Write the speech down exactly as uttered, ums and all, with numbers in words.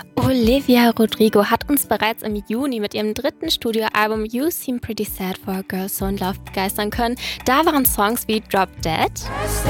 Olivia Rodrigo hat uns bereits im Juni mit ihrem dritten Studioalbum You Seem Pretty Sad for a Girl So in Love begeistern können. Da waren Songs wie Drop Dead